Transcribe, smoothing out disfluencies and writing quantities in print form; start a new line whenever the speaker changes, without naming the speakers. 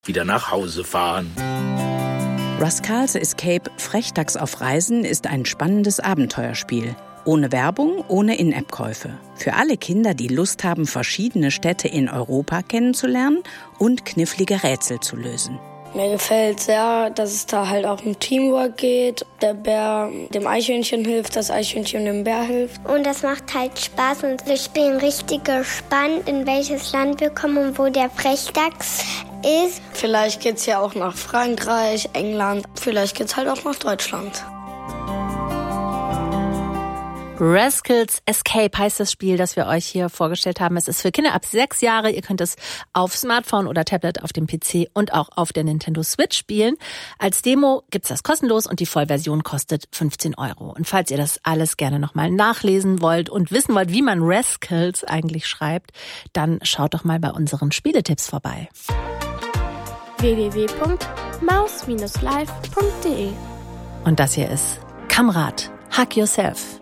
wieder nach Hause fahren.
Rascals Escape Frechdachs auf Reisen ist ein spannendes Abenteuerspiel. Ohne Werbung, ohne In-App-Käufe. Für alle Kinder, die Lust haben, verschiedene Städte in Europa kennenzulernen und knifflige Rätsel zu lösen.
Mir gefällt sehr, dass es da halt auch um Teamwork geht. Der Bär dem Eichhörnchen hilft, das Eichhörnchen dem Bär hilft.
Und das macht halt Spaß und wir spielen richtig gespannt, in welches Land wir kommen und wo der Frechdachs ist.
Vielleicht geht's ja auch nach Frankreich, England, vielleicht geht's halt auch nach Deutschland.
Rascals Escape heißt das Spiel, das wir euch hier vorgestellt haben. Es ist für Kinder ab 6 Jahre. Ihr könnt es auf Smartphone oder Tablet, auf dem PC und auch auf der Nintendo Switch spielen. Als Demo gibt's das kostenlos und die Vollversion kostet 15 €. Und falls ihr das alles gerne nochmal nachlesen wollt und wissen wollt, wie man Rascals eigentlich schreibt, dann schaut doch mal bei unseren Spieletipps vorbei.
www.maus-live.de.
Und das hier ist Kamrat, Hug Yourself.